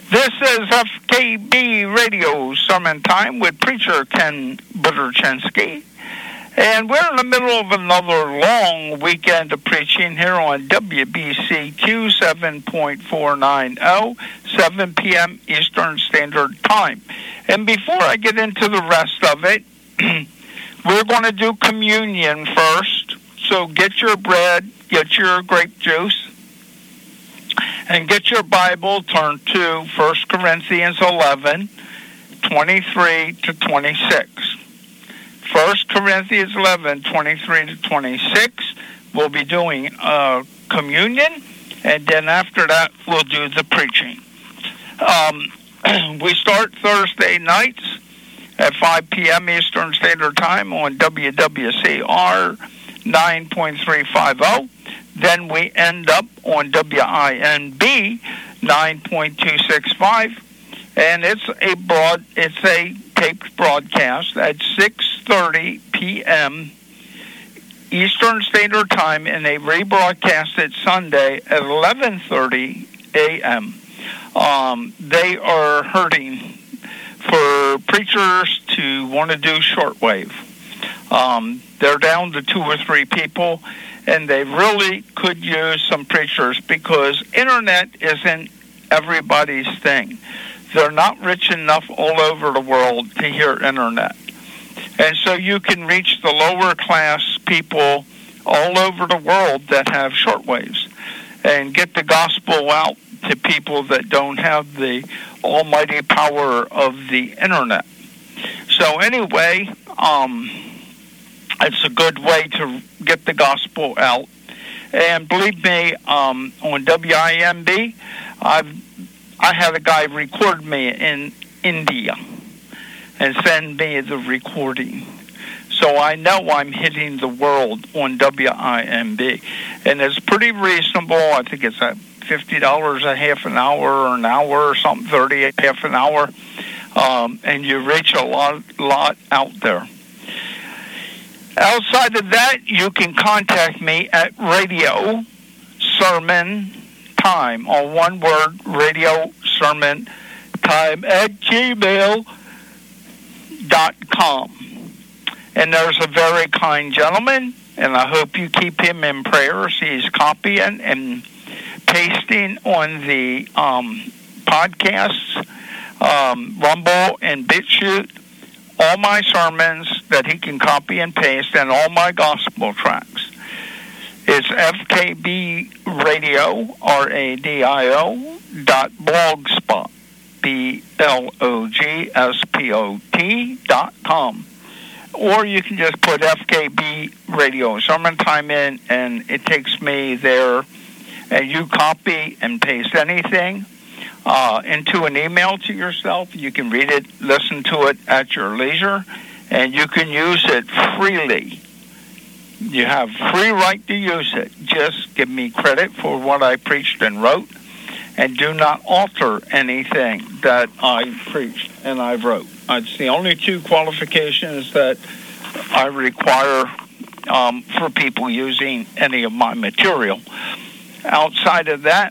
This is FKB Radio Sermon Time with Preacher Ken Buderchinsky. And we're in the middle of another long weekend of preaching here on WBCQ 7.490, 7 p.m. Eastern Standard Time. And before I get into the rest of it, we're going to do communion first. So get your bread, get your grape juice, and get your Bible, turn to 1 Corinthians 11, 23 to 26. 1 Corinthians 11, 23 to 26, we'll be doing communion, and then after that, we'll do the preaching. We start Thursday nights at 5 p.m. Eastern Standard Time on WWCR 9.350. Then we end up on WINB 9.265, and it's a taped broadcast at 6:30 p.m. Eastern Standard Time, and they rebroadcast it Sunday at 11:30 a.m. They are hurting for preachers to want to do shortwave. They're down to 2 or 3 people, and they really could use some preachers because internet isn't everybody's thing. They're not rich enough all over the world to hear internet. And so you can reach the lower class people all over the world that have shortwaves and get the gospel out to people that don't have the almighty power of the internet. So anyway, it's a good way to get the gospel out. And believe me, on WIMB, I had a guy record me in India and send me the recording. So I know I'm hitting the world on WIMB. And it's pretty reasonable. I think it's at $50 a half an hour or an hour or something, 30 a half an hour. And you reach a lot out there. Outside of that, you can contact me at Radio Sermon Time, all one word, Radio Sermon Time at gmail.com. And there's a very kind gentleman, and I hope you keep him in prayers. He's copying and pasting on the podcasts, Rumble and BitChute, all my sermons that he can copy and paste, and all my gospel tracks. It's FKB Radio, RADIO.blogspot, BLOGSPOT.com. Or you can just put FKB Radio Sermon Time in, and it takes me there, and you copy and paste anything into an email to yourself. You can read it, listen to it at your leisure, and you can use it freely. You have free right to use it. Just give me credit for what I preached and wrote, and do not alter anything that I preached and I wrote. It's the only 2 qualifications that I require for people using any of my material. Outside of that,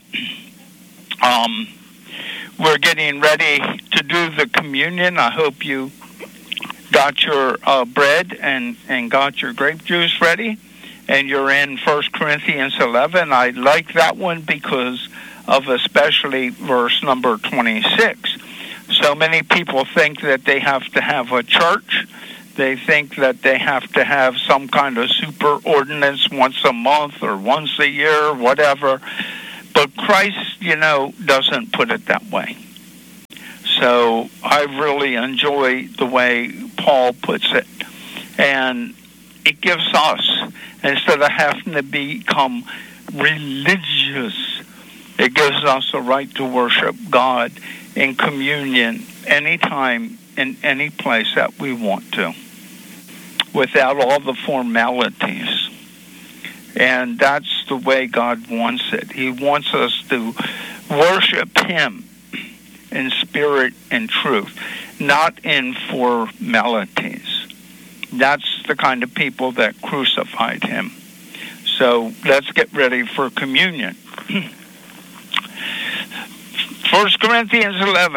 we're getting ready to do the communion. I hope you got your bread and got your grape juice ready, and you're in 1 Corinthians 11. I like that one because of especially verse number 26. So many people think that they have to have a church. They think that they have to have some kind of super ordinance once a month or once a year, whatever. But Christ, doesn't put it that way. So I really enjoy the way Paul puts it. And it gives us, instead of having to become religious, it gives us a right to worship God in communion anytime, in any place that we want to, without all the formalities. And that's the way God wants it. He wants us to worship Him in spirit and truth, not in formalities. That's the kind of people that crucified Him. So let's get ready for communion. 1 Corinthians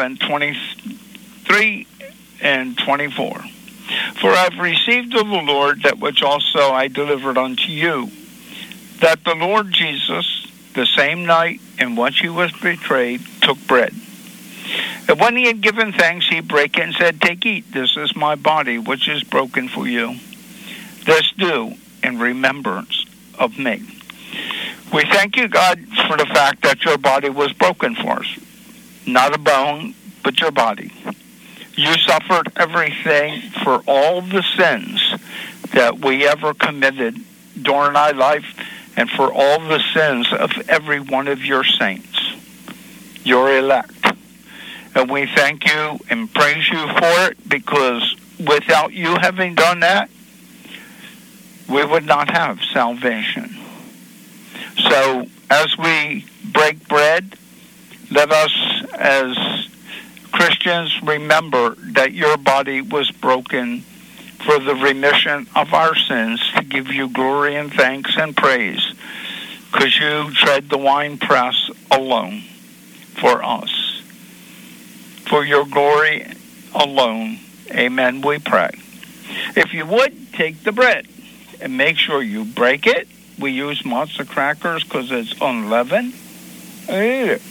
11:23 and 24. For I have received of the Lord that which also I delivered unto you, that the Lord Jesus, the same night in which he was betrayed, took bread. And when he had given thanks, he brake it and said, Take, eat, this is my body, which is broken for you. This do in remembrance of me. We thank you, God, for the fact that your body was broken for us. Not a bone, but your body. You suffered everything for all the sins that we ever committed during our life and for all the sins of every one of your saints, your elect. And we thank you and praise you for it, because without you having done that, we would not have salvation. So as we break bread, let us as Christians remember that your body was broken for the remission of our sins, to give you glory and thanks and praise, because you tread the winepress alone for us. For your glory alone, amen, we pray. If you would, take the bread and make sure you break it. We use matzo crackers because it's unleavened. And eat it.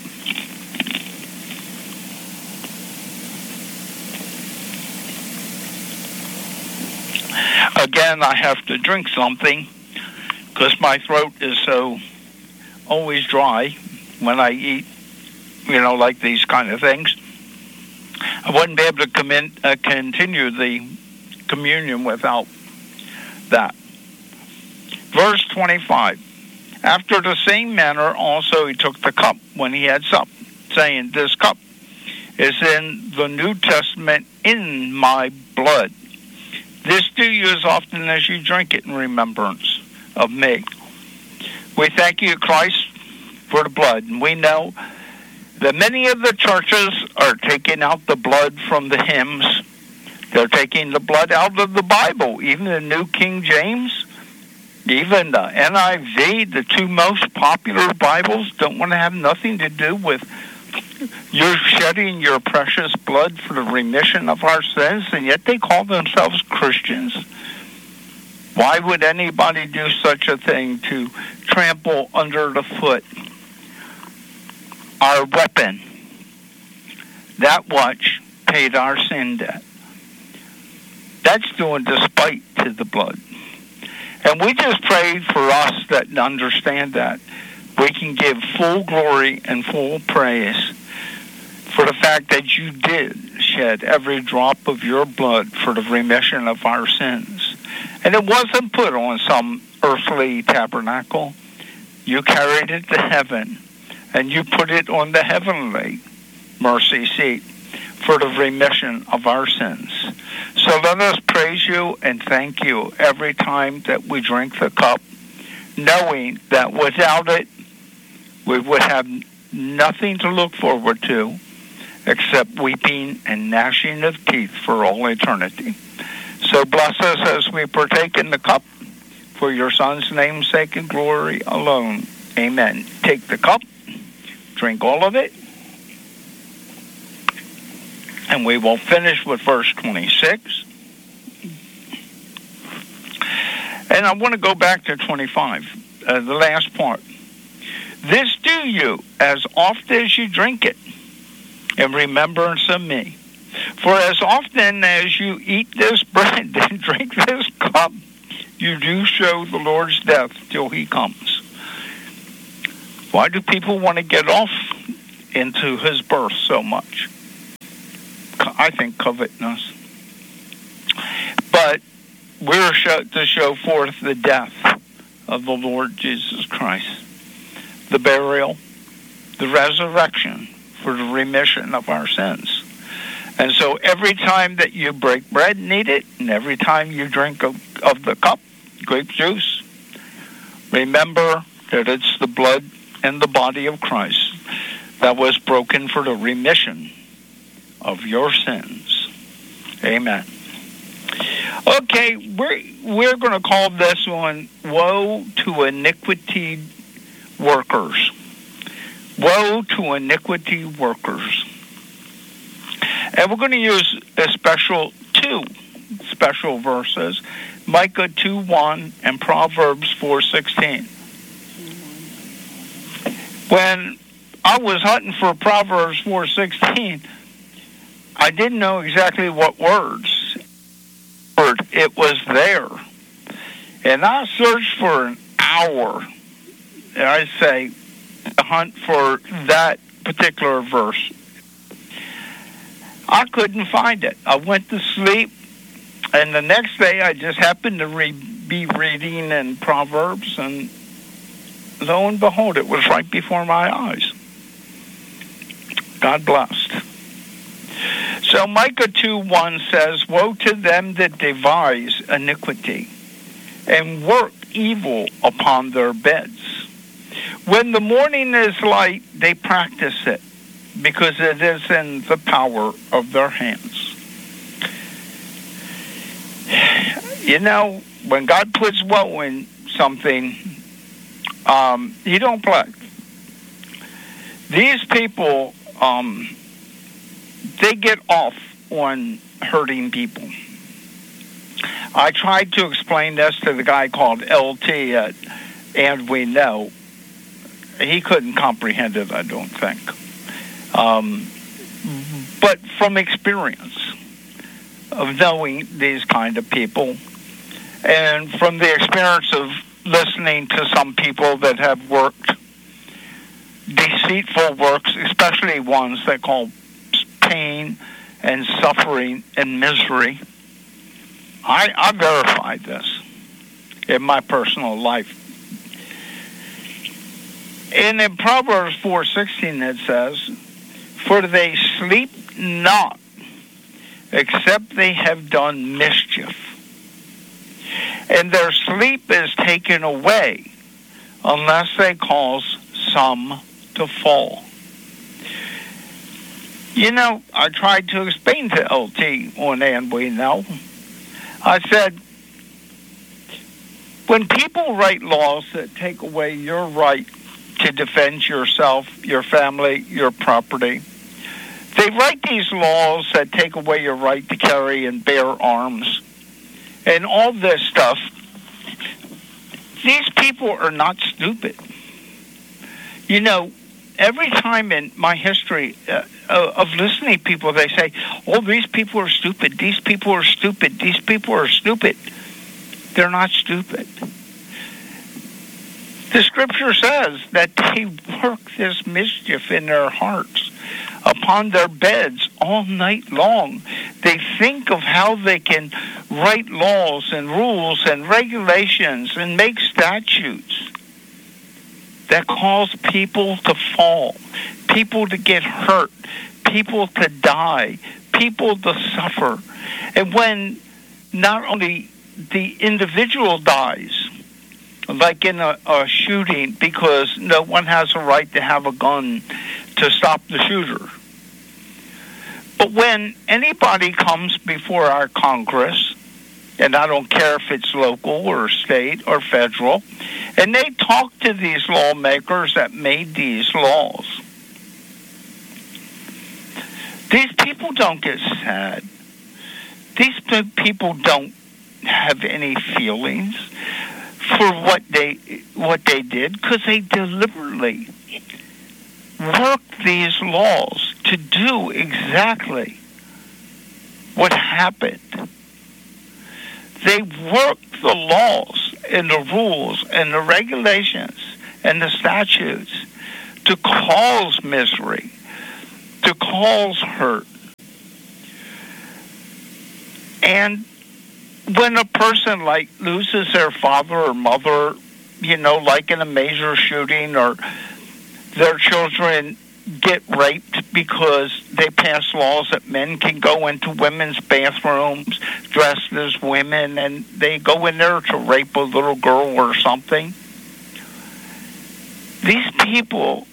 Again, I have to drink something because my throat is so always dry when I eat, like these kind of things. I wouldn't be able to continue the communion without that. Verse 25. After the same manner also he took the cup when he had supped, saying, This cup is in the New Testament in my blood. This do you as often as you drink it in remembrance of me. We thank you, Christ, for the blood. And we know that many of the churches are taking out the blood from the hymns. They're taking the blood out of the Bible, even the New King James, even the NIV, the two most popular Bibles, don't want to have nothing to do with you're shedding your precious blood for the remission of our sins, and yet they call themselves Christians. Why would anybody do such a thing to trample under the foot our weapon, that which paid our sin debt? That's doing despite to the blood. And we just pray for us that understand that we can give full glory and full praise for the fact that you did shed every drop of your blood for the remission of our sins. And it wasn't put on some earthly tabernacle. You carried it to heaven, and you put it on the heavenly mercy seat for the remission of our sins. So let us praise you and thank you every time that we drink the cup, knowing that without it, we would have nothing to look forward to except weeping and gnashing of teeth for all eternity. So bless us as we partake in the cup, for your Son's name's sake and glory alone. Amen. Take the cup, drink all of it, and we will finish with verse 26. And I want to go back to 25, the last part. This do you as oft as you drink it in remembrance of me. For as often as you eat this bread and drink this cup, you do show the Lord's death till he comes. Why do people want to get off into his birth so much? I think covetousness. But we're to show forth the death of the Lord Jesus Christ, the burial, the resurrection for the remission of our sins. And so every time that you break bread and eat it, and every time you drink of the cup, grape juice, remember that it's the blood and the body of Christ that was broken for the remission of your sins. Amen. Okay, we're going to call this one, Woe to Iniquity Workers. Woe to iniquity workers. And we're going to use two special verses, Micah 2:1 and Proverbs 4:16. When I was hunting for Proverbs 4:16, I didn't know exactly what words it was there. And I searched for an hour, and I say, to hunt for that particular verse. I couldn't find it. I went to sleep, and the next day I just happened to be reading in Proverbs, and lo and behold, it was right before my eyes. God blessed. So Micah 2:1 says, Woe to them that devise iniquity and work evil upon their beds. When the morning is light, they practice it, because it is in the power of their hands. You know, when God puts woe in something, you don't play. These people, they get off on hurting people. I tried to explain this to the guy called LT at And We Know. He couldn't comprehend it, I don't think. But from experience of knowing these kind of people, and from the experience of listening to some people that have worked deceitful works, especially ones that call pain and suffering and misery, I verified this in my personal life. And in Proverbs 4:16 it says, For they sleep not, except they have done mischief. And their sleep is taken away, unless they cause some to fall. You know, I tried to explain to LT on And We Know. I said, when people write laws that take away your right to defend yourself, your family, your property, they write these laws that take away your right to carry and bear arms and all this stuff. These people are not stupid. You know, every time in my history of listening to people, they say, oh, these people are stupid, these people are stupid, these people are stupid. They're not stupid. The scripture says that they work this mischief in their hearts upon their beds all night long. They think of how they can write laws and rules and regulations and make statutes that cause people to fall, people to get hurt, people to die, people to suffer. And when not only the individual dies, like in a shooting, because no one has a right to have a gun to stop the shooter. But when anybody comes before our Congress, and I don't care if it's local or state or federal, and they talk to these lawmakers that made these laws, these people don't get sad. These people don't have any feelings for what they did, because they deliberately worked these laws to do exactly what happened. They worked the laws and the rules and the regulations and the statutes to cause misery, to cause hurt. And when a person like loses their father or mother, you know, like in a major shooting, or their children get raped because they pass laws that men can go into women's bathrooms dressed as women, and they go in there to rape a little girl or something. These people,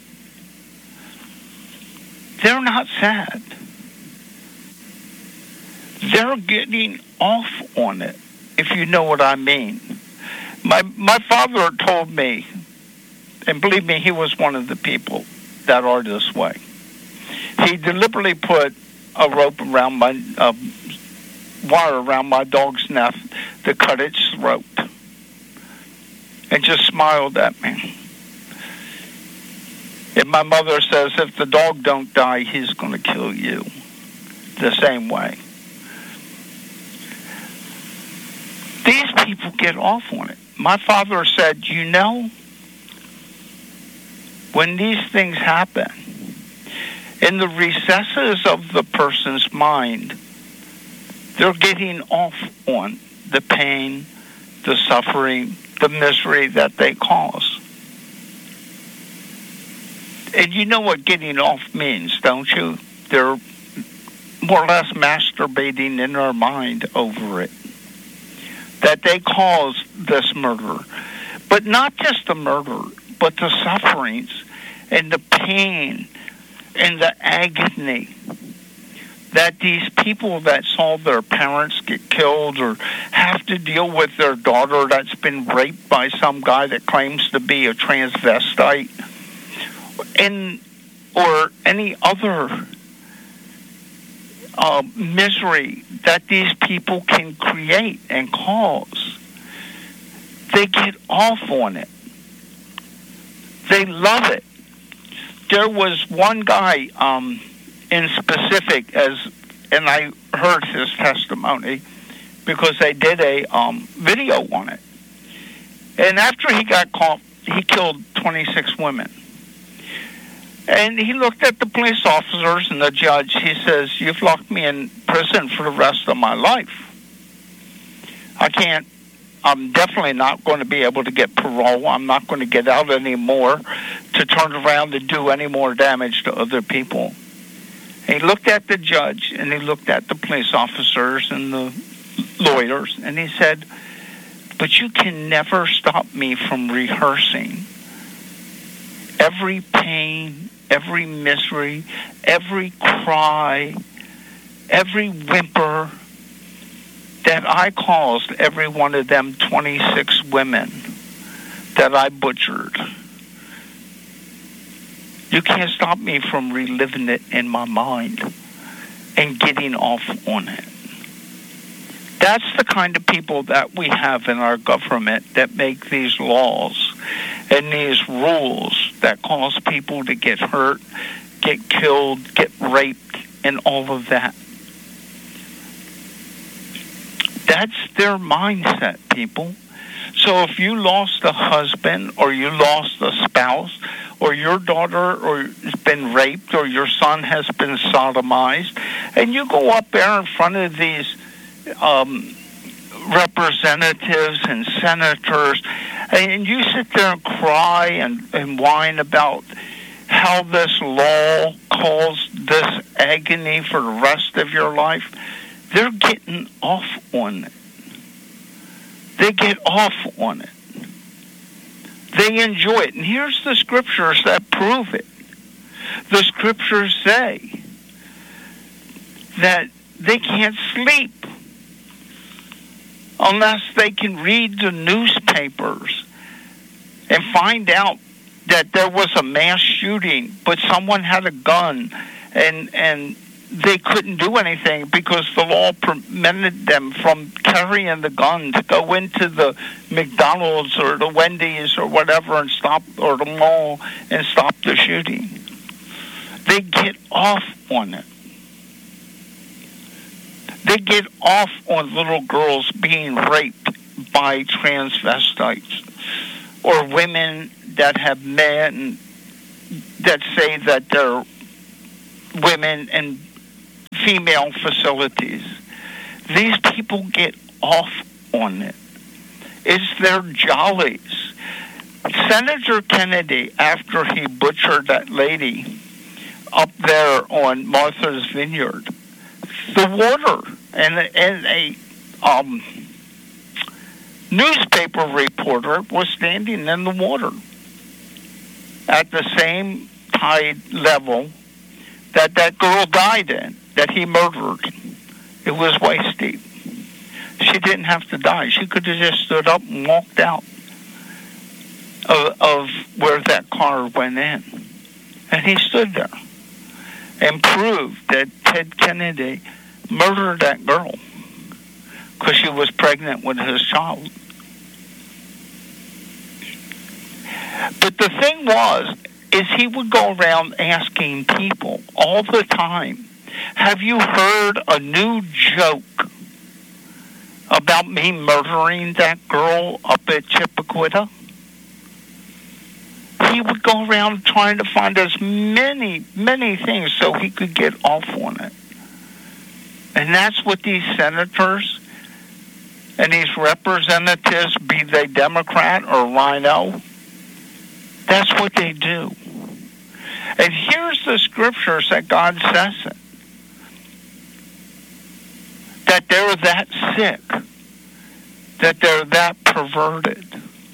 they're not sad. They're getting off on it, if you know what I mean. My father told me, and believe me, he was one of the people that are this way. He deliberately put a rope around wire around my dog's neck to cut its throat, and just smiled at me. And my mother says, if the dog don't die, he's going to kill you the same way. These people get off on it. My father said, when these things happen, in the recesses of the person's mind, they're getting off on the pain, the suffering, the misery that they cause. And you know what getting off means, don't you? They're more or less masturbating in their mind over it. That they cause this murder. But not just the murder, but the sufferings and the pain and the agony that these people that saw their parents get killed or have to deal with their daughter that's been raped by some guy that claims to be a transvestite, or any other misery that these people can create and cause. They get off on it. They love it. There was one guy in specific, and I heard his testimony because they did a video on it. And after he got caught, he killed 26 women. And he looked at the police officers and the judge. He says, you've locked me in prison for the rest of my life. I'm definitely not going to be able to get parole. I'm not going to get out anymore to turn around and do any more damage to other people. And he looked at the judge and he looked at the police officers and the lawyers, and he said, but you can never stop me from rehearsing every pain, every misery, every cry, every whimper that I caused every one of them 26 women that I butchered. You can't stop me from reliving it in my mind and getting off on it. That's the kind of people that we have in our government that make these laws and these rules that cause people to get hurt, get killed, get raped, and all of that. That's their mindset, people. So if you lost a husband or you lost a spouse or your daughter has been raped or your son has been sodomized, and you go up there in front of these representatives and senators, and you sit there and cry and whine about how this law caused this agony for the rest of your life, they're getting off on it. They get off on it. They enjoy it. And here's the scriptures that prove it. The scriptures say that they can't sleep unless they can read the newspapers and find out that there was a mass shooting, but someone had a gun, and they couldn't do anything because the law prevented them from carrying the gun to go into the McDonald's or the Wendy's or whatever and stop, or the mall, and stop the shooting. They get off on it. They get off on little girls being raped by transvestites or women that have men that say that they're women in female facilities. These people get off on it. It's their jollies. Senator Kennedy, after he butchered that lady up there on Martha's Vineyard, the water and a newspaper reporter was standing in the water at the same tide level that girl died in, that he murdered. It was waist deep. She didn't have to die. She could have just stood up and walked out of where that car went in. And he stood there and proved that Ted Kennedy murdered that girl because she was pregnant with his child. But the thing is he would go around asking people all the time, have you heard a new joke about me murdering that girl up at Chippequidda? He would go around trying to find as many things so he could get off on it. And that's what these senators and these representatives, be they Democrat or Rhino, that's what they do. And here's the scriptures that God says it. That they're that sick. That they're that perverted.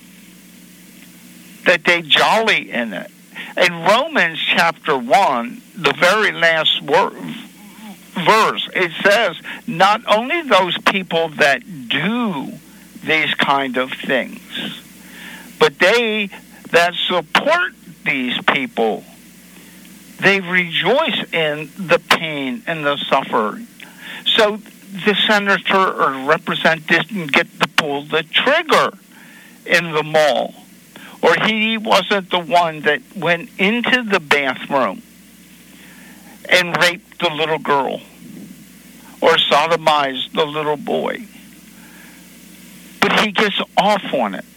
That they jolly in it. In Romans chapter 1, the very last verse, it says, not only those people that do these kind of things, but they that support these people, they rejoice in the pain and the suffering. So the senator or representative didn't get to pull the trigger in the mall. Or he wasn't the one that went into the bathroom and raped the little girl or sodomized the little boy. But he gets off on it,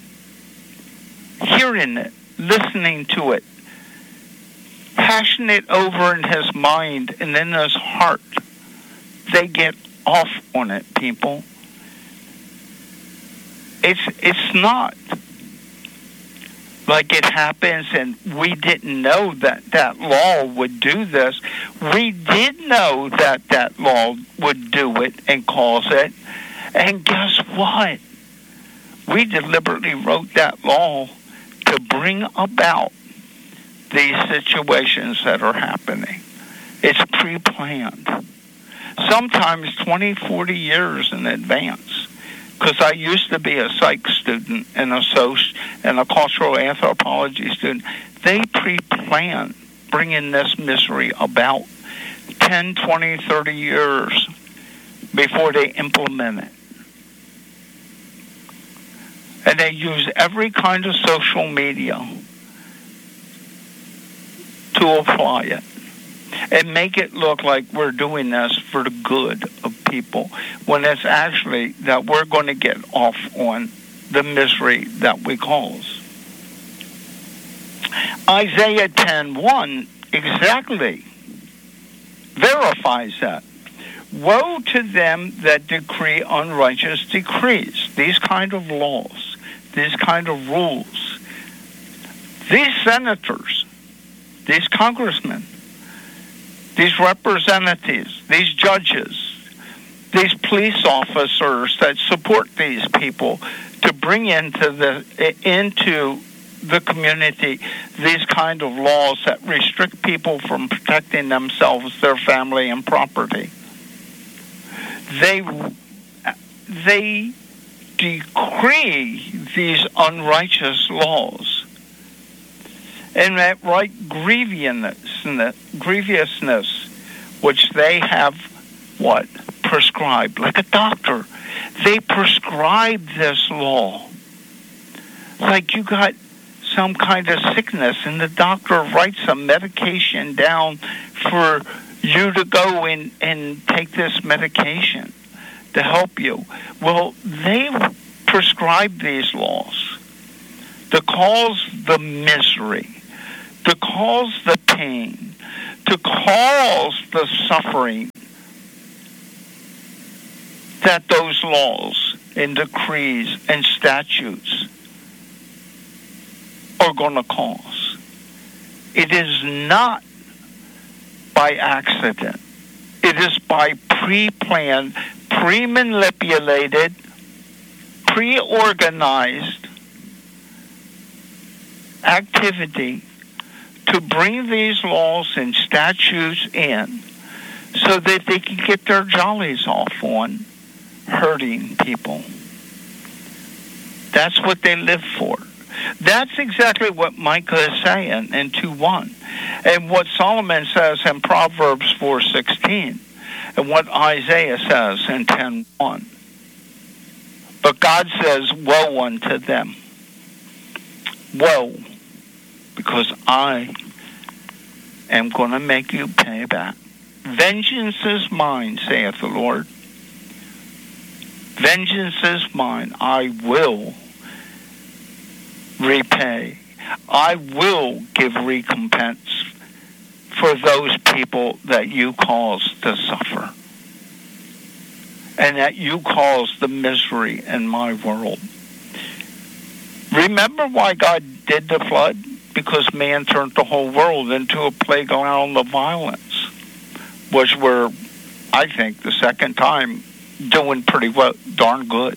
hearing it, listening to it, passionate over in his mind and in his heart. They get off on it, people. It's not like it happens and we didn't know that law would do this. We did know that law would do it and cause it. And guess what? We deliberately wrote that law to bring about these situations that are happening. It's pre-planned. Sometimes 20, 40 years in advance. Because I used to be a psych student and a cultural anthropology student. They pre-plan bringing this misery about 10, 20, 30 years before they implement it. And they use every kind of social media to apply it and make it look like we're doing this for the good of people, when it's actually that we're going to get off on the misery that we cause. Isaiah 10:1 exactly verifies that. Woe to them that decree unrighteous decrees, these kind of laws, these kind of rules. These senators, these congressmen, these representatives, these judges, these police officers that support these people to bring into the community these kind of laws that restrict people from protecting themselves, their family, and property. They decree these unrighteous laws. And that right grievousness, which they have, prescribed, like a doctor. They prescribe this law. Like you got some kind of sickness, and the doctor writes a medication down for you to go and take this medication to help you. Well, they prescribe these laws to cause the misery, to cause the pain, to cause the suffering that those laws and decrees and statutes are going to cause. It is not by accident. It is by pre-planned, pre-manipulated, pre-organized activity to bring these laws and statutes in so that they can get their jollies off on hurting people. That's what they live for. That's exactly what Micah is saying in 2:1. and what Solomon says in Proverbs 4:16, and what Isaiah says in 10:1. But God says, woe unto them. Woe, because I am going to make you pay back. Vengeance is mine, saith the Lord. Vengeance is mine. I will repay. I will give recompense for those people that you caused to suffer and that you caused the misery in my world. Remember why God did the flood? Because man turned the whole world into a playground of violence, which we're, I think, the second time doing pretty well, darn good.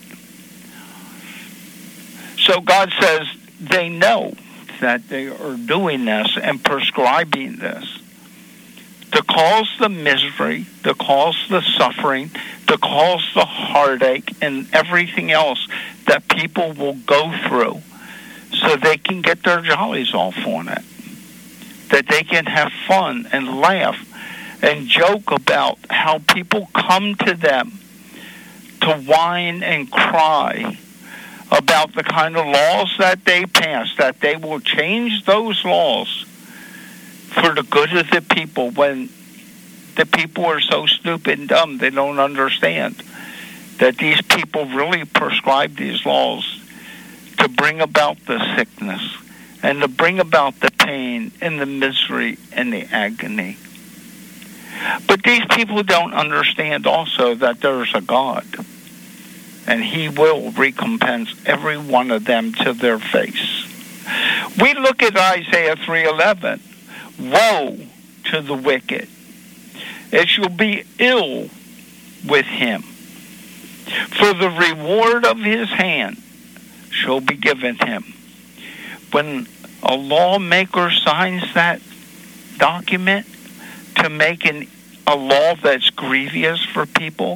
So God says they know that they are doing this and prescribing this to cause the misery, to cause the suffering, to cause the heartache and everything else that people will go through so they can get their jollies off on it, that they can have fun and laugh and joke about how people come to them to whine and cry about the kind of laws that they pass, that they will change those laws for the good of the people when the people are so stupid and dumb they don't understand that these people really prescribe these laws to bring about the sickness and to bring about the pain and the misery and the agony. But these people don't understand also that there's a God, and he will recompense every one of them to their face. We look at Isaiah 3:11. Woe to the wicked. It shall be ill with him. For the reward of his hand shall be given him. When a lawmaker signs that document to make a law that's grievous for people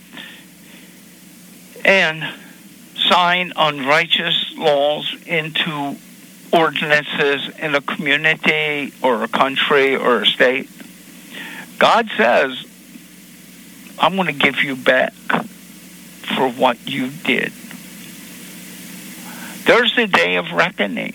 and sign unrighteous laws into ordinances in a community or a country or a state, God says, I'm going to give you back for what you did. There's a day of reckoning.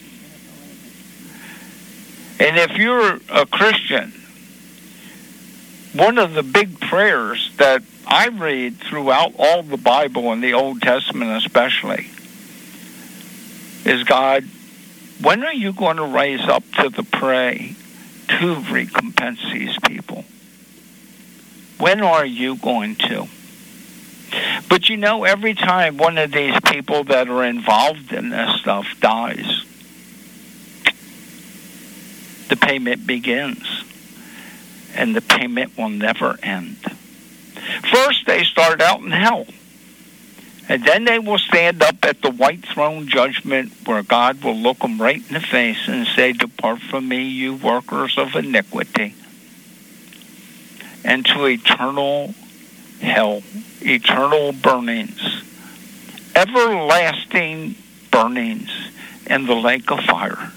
And if you're a Christian, one of the big prayers that I read throughout all the Bible and the Old Testament especially is, God, when are you going to raise up to the prey to recompense these people? When are you going to? But you know, every time one of these people that are involved in this stuff dies, the payment begins. And the payment will never end. First, they start out in hell. And then they will stand up at the white throne judgment where God will look them right in the face and say, depart from me, you workers of iniquity. And to eternal hell, eternal burnings, everlasting burnings in the lake of fire.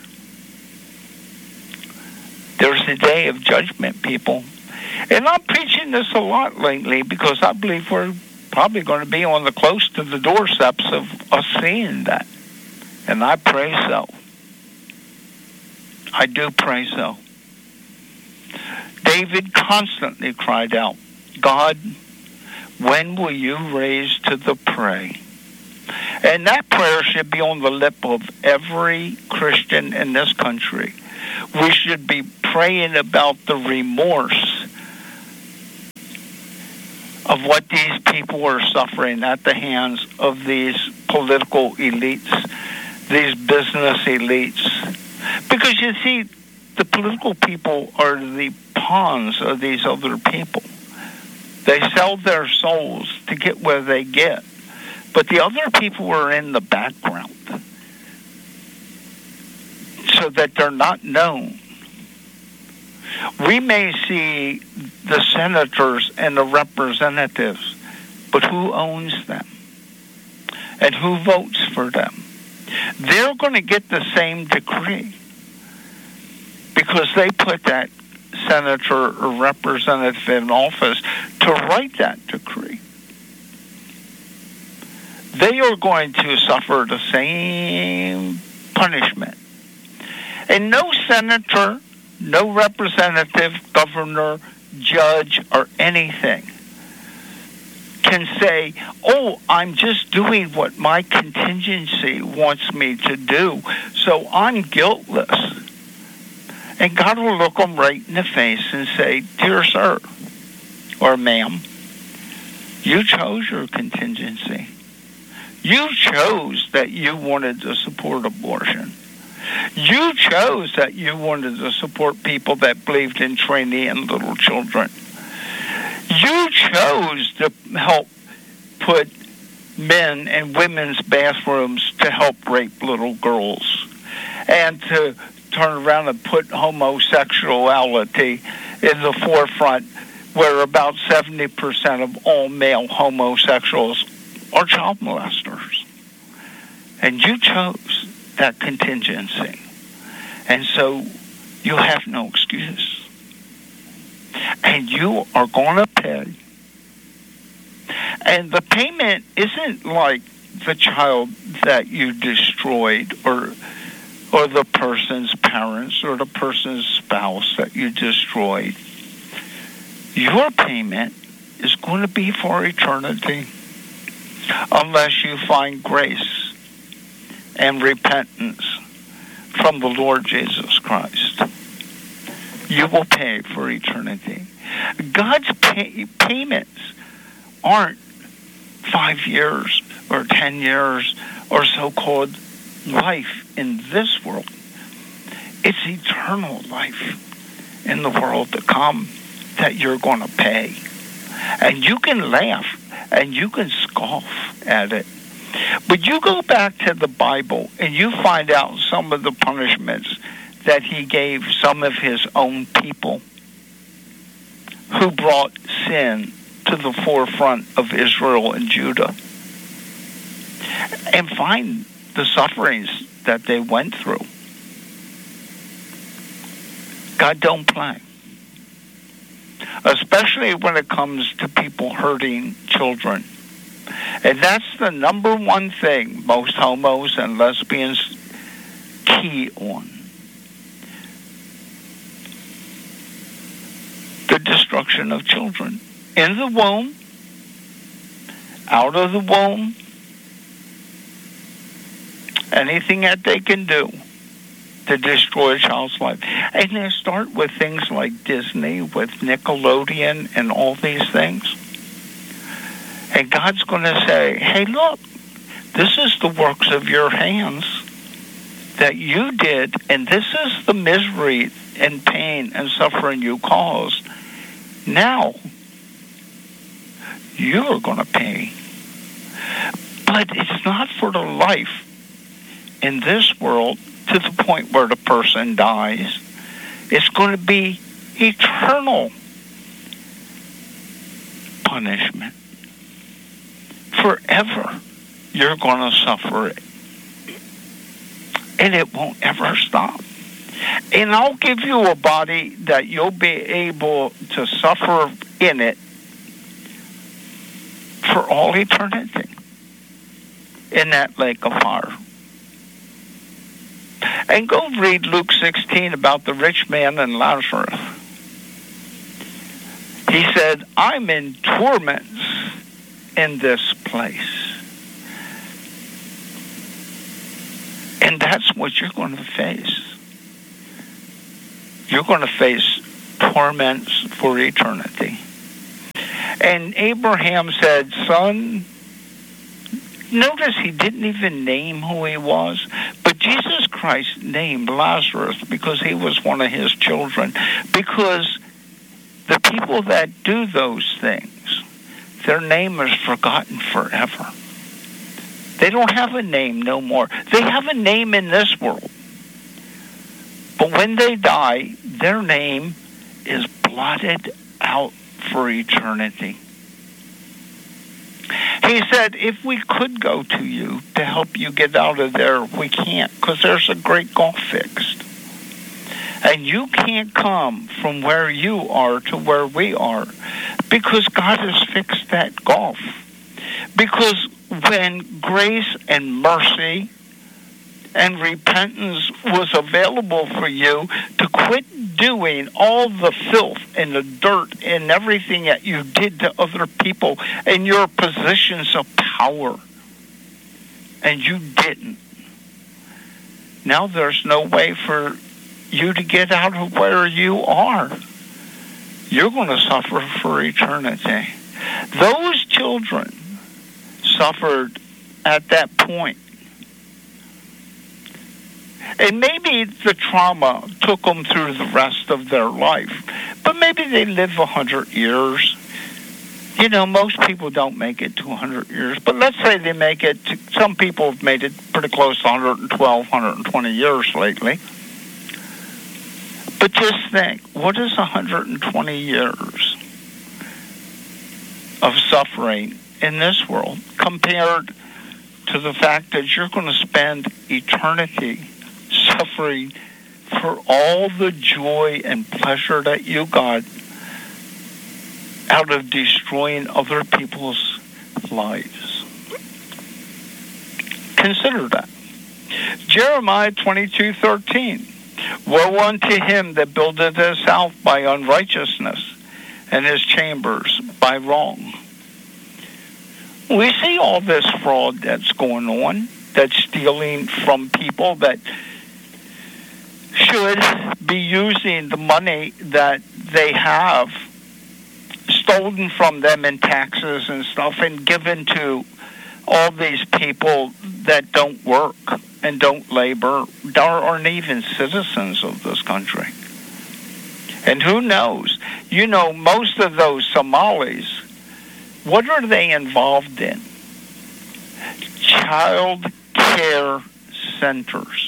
There's a day of judgment, people. And I'm preaching this a lot lately because I believe we're probably going to be on the close to the doorsteps of us seeing that. And I pray so. I do pray so. David constantly cried out, God, when will you raise to the prey? And that prayer should be on the lip of every Christian in this country. We should be praying about the remorse of what these people are suffering at the hands of these political elites, these business elites. Because you see, the political people are the pawns of these other people. They sell their souls to get where they get. But the other people are in the background so that they're not known. We may see the senators and the representatives, but who owns them? And who votes for them? They're going to get the same decree because they put that senator or representative in office to write that decree. They are going to suffer the same punishment. And no senator, no representative, governor, judge, or anything can say, oh, I'm just doing what my contingency wants me to do, so I'm guiltless. And God will look them right in the face and say, dear sir, or ma'am, you chose your contingency. You chose that you wanted to support abortion. You chose that you wanted to support people that believed in training and little children. You chose to help put men in women's bathrooms to help rape little girls, and to turn around and put homosexuality in the forefront, where about 70% of all male homosexuals are child molesters. And you chose that contingency. And so you have no excuse. And you are going to pay. And the payment isn't like the child that you destroyed, or the person's parents, or the person's spouse that you destroyed. Your payment is going to be for eternity, unless you find grace and repentance from the Lord Jesus Christ. You will pay for eternity. God's payments aren't 5 years or 10 years or so-called life in this world. It's eternal life in the world to come that you're going to pay. And you can laugh and you can scoff at it. But you go back to the Bible and you find out some of the punishments that he gave some of his own people who brought sin to the forefront of Israel and Judah, and find the sufferings that they went through. God don't play, especially when it comes to people hurting children. And that's the number one thing most homos and lesbians key on. The destruction of children. In the womb, out of the womb, anything that they can do to destroy a child's life. And they start with things like Disney, with Nickelodeon, and all these things. And God's going to say, hey, look, this is the works of your hands that you did, and this is the misery and pain and suffering you caused. Now, you're going to pay. But it's not for the life in this world to the point where the person dies. It's going to be eternal punishment. Forever, you're going to suffer it. And it won't ever stop. And I'll give you a body that you'll be able to suffer in it for all eternity in that lake of fire. And go read Luke 16 about the rich man and Lazarus. He said, I'm in torments in this place. And that's what you're going to face. You're going to face torments for eternity. And Abraham said, son, notice he didn't even name who he was, but Jesus Christ named Lazarus because he was one of his children. Because the people that do those things, their name is forgotten forever. They don't have a name no more. They have a name in this world. But when they die, their name is blotted out for eternity. He said, if we could go to you to help you get out of there, we can't, because there's a great gulf fixed. And you can't come from where you are to where we are because God has fixed that gulf. Because when grace and mercy and repentance was available for you to quit doing all the filth and the dirt and everything that you did to other people in your positions of power, and you didn't. Now there's no way for you to get out of where you are. You're going to suffer for eternity. Those children suffered at that point. And maybe the trauma took them through the rest of their life. But maybe they live 100 years. You know, most people don't make it to 100 years. But let's say they make it to, some people have made it pretty close to 112, 120 years lately. But just think, what is 120 years of suffering in this world compared to the fact that you're going to spend eternity suffering for all the joy and pleasure that you got out of destroying other people's lives? Consider that. Jeremiah 22:13. Woe unto him that buildeth his house by unrighteousness, and his chambers by wrong. We see all this fraud that's going on, that's stealing from people that should be using the money that they have stolen from them in taxes and stuff and given to all these people that don't work and don't labor, aren't even citizens of this country. And who knows? You know, most of those Somalis, what are they involved in? Child care centers.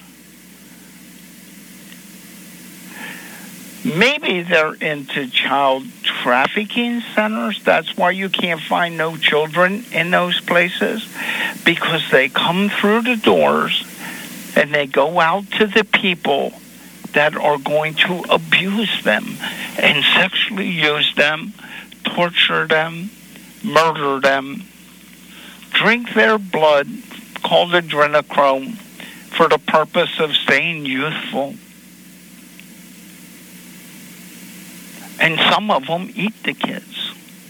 Maybe they're into child trafficking centers. That's why you can't find no children in those places, because they come through the doors and they go out to the people that are going to abuse them and sexually use them, torture them, murder them, drink their blood, called adrenochrome, for the purpose of staying youthful. And some of them eat the kids.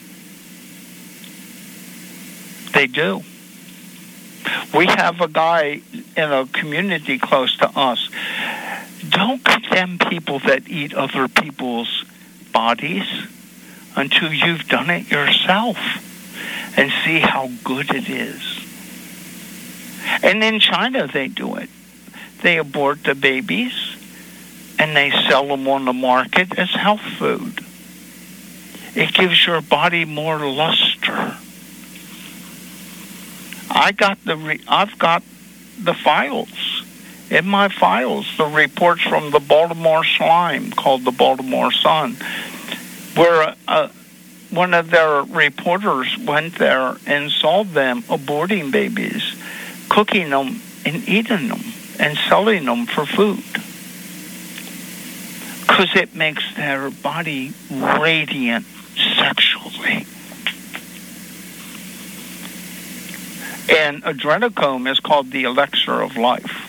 They do. We have a guy in a community close to us. Don't condemn people that eat other people's bodies until you've done it yourself and see how good it is. And in China, they do it. They abort the babies and they sell them on the market as health food. It gives your body more luster. I've got the files. In my files, the reports from the Baltimore Slime, called the Baltimore Sun, where one of their reporters went there and saw them aborting babies, cooking them and eating them and selling them for food. Because it makes their body radiant sexually. And adrenochrome is called the elixir of life.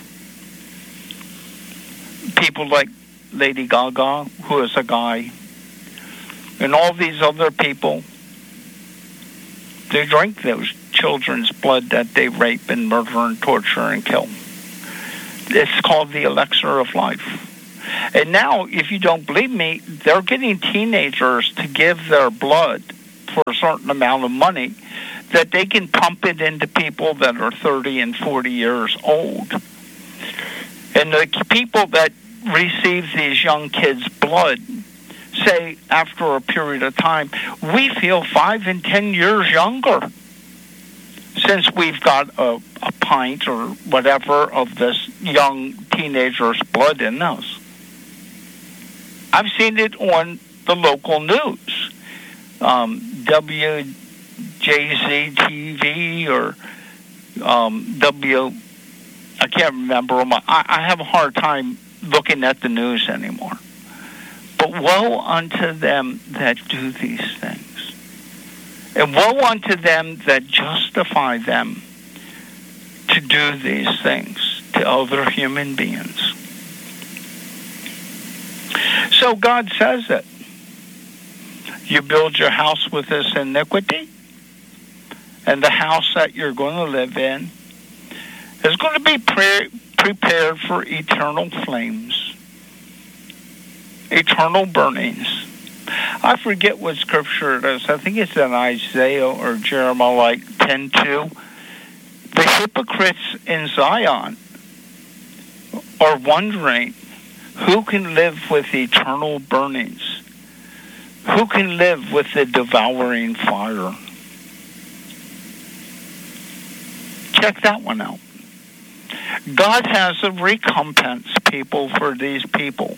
People like Lady Gaga, who is a guy, and all these other people, they drink those children's blood that they rape and murder and torture and kill. It's called the elixir of life. And now, if you don't believe me, they're getting teenagers to give their blood for a certain amount of money that they can pump it into people that are 30 and 40 years old. And the people that receive these young kids' blood say after a period of time, we feel 5 and 10 years younger since we've got a pint or whatever of this young teenager's blood in us. I've seen it on the local news, WJZ-TV or I can't remember them. I have a hard time looking at the news anymore. But woe unto them that do these things. And woe unto them that justify them to do these things to other human beings. So God says it. You build your house with this iniquity, and the house that you're going to live in is going to be prepared for eternal flames, eternal burnings. I forget what scripture it is. I think it's in Isaiah or Jeremiah, like 10:2. The hypocrites in Zion are wondering who can live with eternal burnings, who can live with the devouring fire. Check that one out. God has a recompense, people, for these people.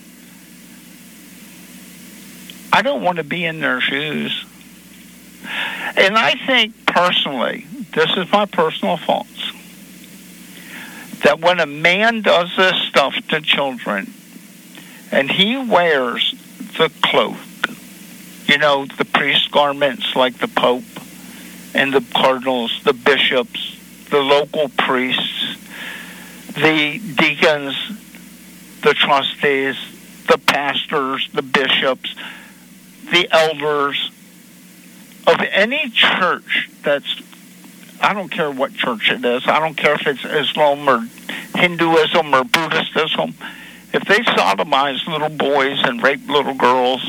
I don't want to be in their shoes. And I think personally, this is my personal thoughts, that when a man does this stuff to children and he wears the cloak, you know, the priest garments like the Pope and the cardinals, the bishops, the local priests, the deacons, the trustees, the pastors, the bishops, the elders of any church that's, I don't care what church it is, I don't care if it's Islam or Hinduism or Buddhism, if they sodomize little boys and rape little girls,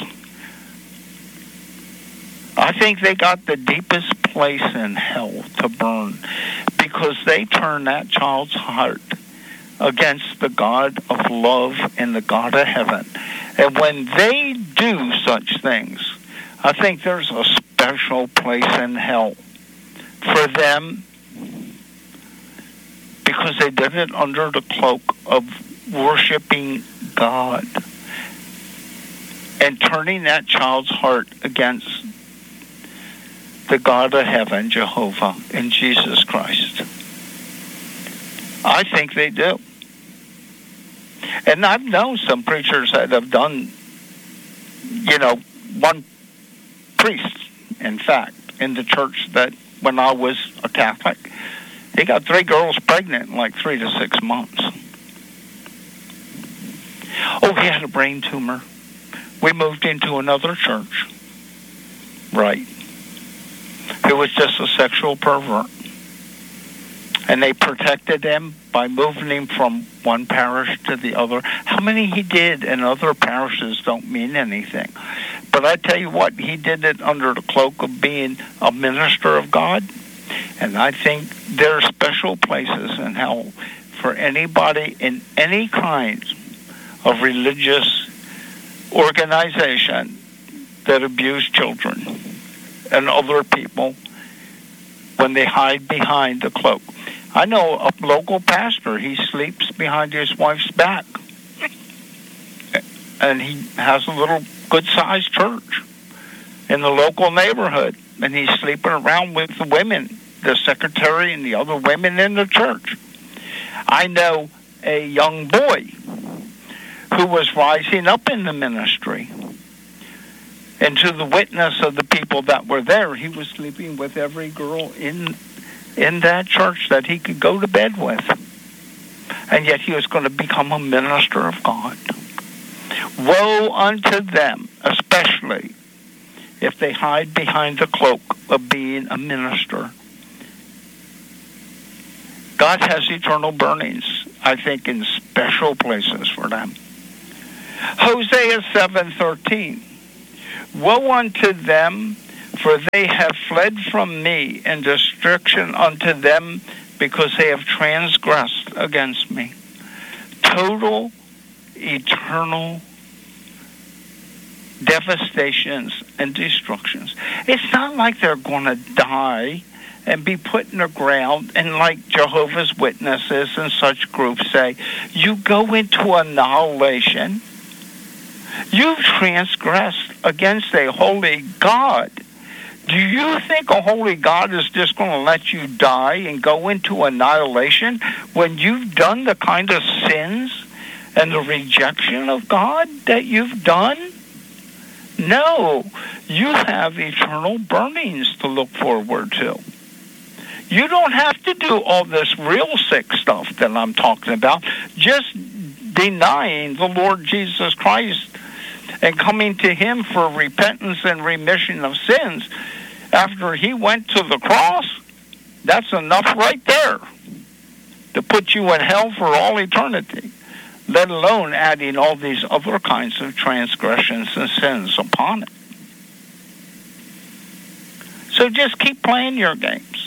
I think they got the deepest place in hell to burn, because they turn that child's heart against the God of love and the God of heaven. And when they do such things, I think there's a special place in hell for them, because they did it under the cloak of worshiping God and turning that child's heart against the God of heaven, Jehovah, and Jesus Christ. I think they do. And I've known some preachers that have done, you know, one priest, in fact, in the church that when I was a Catholic, he got 3 girls pregnant in like 3 to 6 months. Oh, he had a brain tumor. We moved into another church. Right. He was just a sexual pervert. And they protected him by moving him from one parish to the other. How many he did in other parishes don't mean anything. But I tell you what, he did it under the cloak of being a minister of God. And I think there are special places in hell for anybody in any kind of religious organization that abuse children and other people when they hide behind the cloak. I know a local pastor, he sleeps behind his wife's back. And he has a little good-sized church in the local neighborhood. And he's sleeping around with the women, the secretary and the other women in the church. I know a young boy who was rising up in the ministry. And to the witness of the people that were there, he was sleeping with every girl in that church that he could go to bed with. And yet he was going to become a minister of God. Woe unto them, especially if they hide behind the cloak of being a minister. God has eternal burnings, I think, in special places for them. Hosea 7:13. Woe unto them, for they have fled from me, and destruction unto them, because they have transgressed against me. Total, eternal devastations and destructions. It's not like they're going to die and be put in the ground, and like Jehovah's Witnesses and such groups say, you go into annihilation. You've transgressed against a holy God. Do you think a holy God is just going to let you die and go into annihilation when you've done the kind of sins and the rejection of God that you've done? No, you have eternal burnings to look forward to. You don't have to do all this real sick stuff that I'm talking about. Just denying the Lord Jesus Christ and coming to him for repentance and remission of sins after he went to the cross, that's enough right there to put you in hell for all eternity, let alone adding all these other kinds of transgressions and sins upon it. So just keep playing your games.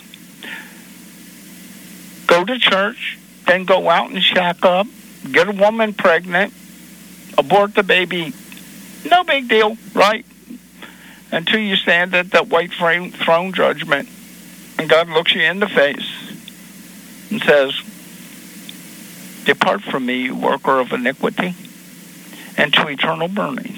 Go to church, then go out and shack up, get a woman pregnant, abort the baby. No big deal, right? Until you stand at that white throne judgment and God looks you in the face and says, "Depart from me, you worker of iniquity, and to eternal burnings."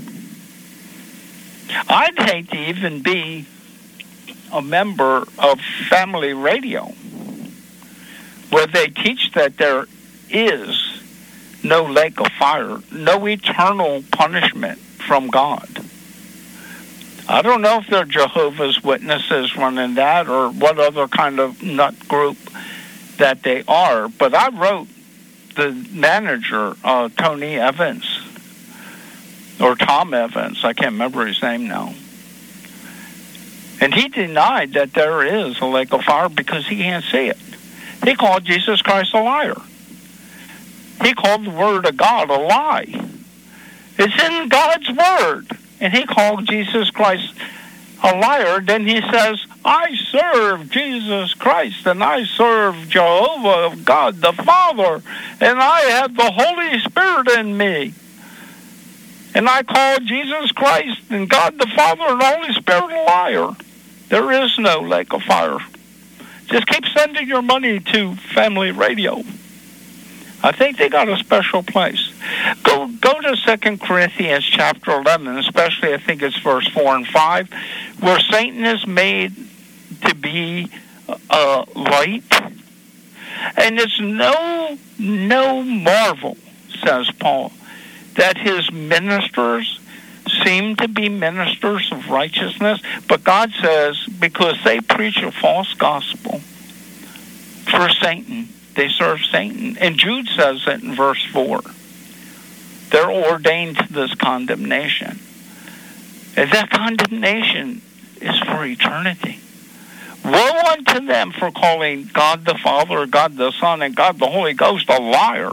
I'd hate to even be a member of family radio where they teach that there is no lake of fire, no eternal punishment from God. I don't know if they're Jehovah's Witnesses running that or what other kind of nut group that they are, but I wrote the manager, Tony Evans, or Tom Evans, I can't remember his name now. And he denied that there is a lake of fire because he can't see it. He called Jesus Christ a liar. He called the Word of God a lie. It's in God's Word. And he called Jesus Christ a liar. Then he says, "I serve Jesus Christ, and I serve Jehovah God the Father, and I have the Holy Spirit in me. And I call Jesus Christ and God the Father and the Holy Spirit a liar. There is no lake of fire." Just keep sending your money to Family Radio. I think they got a special place. Go to 2 Corinthians chapter 11, especially I think it's verse 4 and 5, where Satan is made to be light. And it's no marvel, says Paul, that his ministers seem to be ministers of righteousness, but God says because they preach a false gospel for Satan, they serve Satan. And Jude says it in verse 4. They're ordained to this condemnation. And that condemnation is for eternity. Woe unto them for calling God the Father, God the Son, and God the Holy Ghost a liar,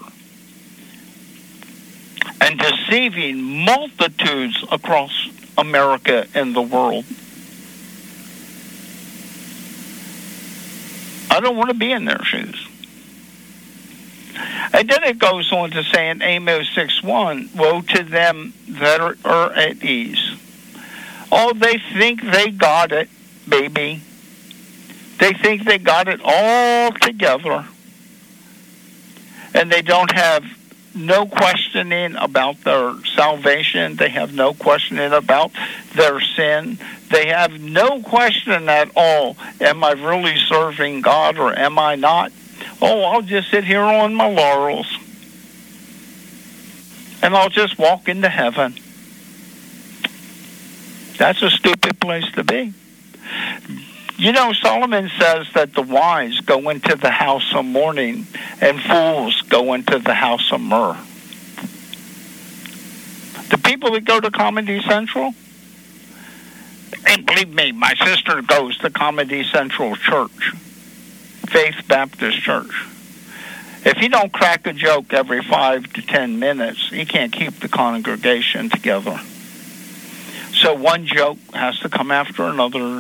and deceiving multitudes across America and the world. I don't want to be in their shoes. And then it goes on to say in Amos 6:1, woe to them that are at ease. Oh, they think they got it, baby. They think they got it all together. And they don't have no questioning about their salvation. They have no questioning about their sin. They have no question at all. Am I really serving God or am I not? Oh, I'll just sit here on my laurels. And I'll just walk into heaven. That's a stupid place to be. You know, Solomon says that the wise go into the house of mourning and fools go into the house of myrrh. The people that go to Comedy Central, and believe me, my sister goes to Comedy Central Church, Faith Baptist Church. If he don't crack a joke every 5 to 10 minutes, he can't keep the congregation together. So one joke has to come after another